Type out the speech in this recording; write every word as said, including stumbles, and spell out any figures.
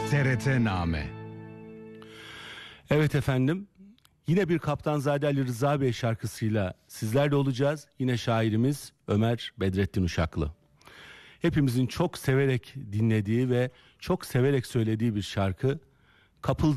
T R T-Name. Evet efendim, yine bir Kaptanzade Ali Rıza Bey şarkısıyla sizlerle olacağız. Yine şairimiz Ömer Bedrettin Uşaklı. Hepimizin çok severek dinlediği ve çok severek söylediği bir şarkı. Kapıldım